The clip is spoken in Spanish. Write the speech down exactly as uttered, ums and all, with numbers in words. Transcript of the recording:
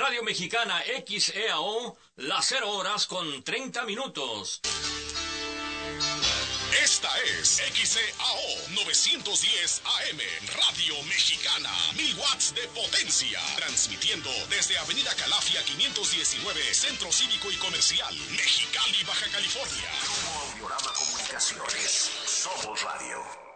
Radio Mexicana X E A O, las cero horas con treinta minutos. Esta es X E A O novecientos diez A M, Radio Mexicana, mil watts de potencia, transmitiendo desde Avenida Calafia quinientos diecinueve, Centro Cívico y Comercial, Mexicali, Baja California. Grupo Audiorama Comunicaciones, somos radio.